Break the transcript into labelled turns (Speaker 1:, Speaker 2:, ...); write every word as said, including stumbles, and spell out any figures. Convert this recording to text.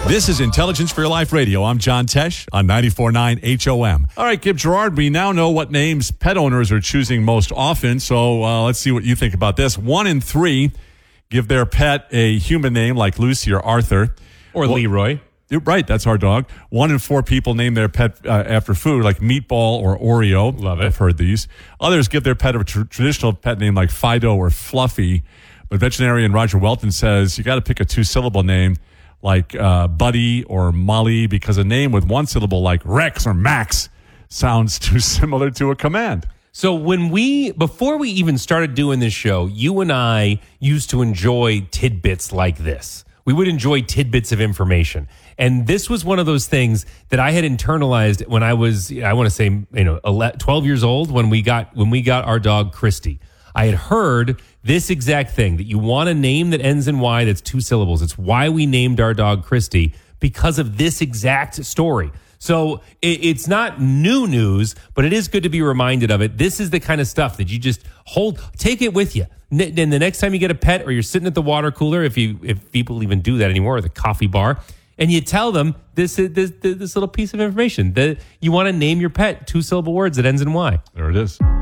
Speaker 1: This is Intelligence for Your Life Radio. I'm John Tesh on ninety-four point nine H O M. All right, Gib Gerard, we now know what names pet owners are choosing most often. So uh, let's see what you think about this. One in three give their pet a human name like Lucy or Arthur.
Speaker 2: Or well, Leroy.
Speaker 1: Right, that's our dog. One in four people name their pet uh, after food like Meatball or Oreo.
Speaker 2: Love it.
Speaker 1: I've heard these. Others give their pet a tr- traditional pet name like Fido or Fluffy. But veterinarian Roger Welton says you got to pick a two-syllable name like uh, Buddy or Molly, because a name with one syllable like Rex or Max sounds too similar to a command.
Speaker 2: So when we, before we even started doing this show, you and I used to enjoy tidbits like this. We would enjoy tidbits of information. And this was one of those things that I had internalized when I was, I want to say, you know, twelve years old when we got, when we got our dog Christy. I had heard this exact thing, that you want a name that ends in Y that's two syllables. It's why we named our dog Christy, because of this exact story. So it, it's not new news, but it is good to be reminded of it. This is the kind of stuff that you just hold, take it with you. Then the next time you get a pet, or you're sitting at the water cooler, if you if people even do that anymore, or the coffee bar, and you tell them this this this little piece of information that you want to name your pet two syllable words that ends in Y.
Speaker 1: There it is.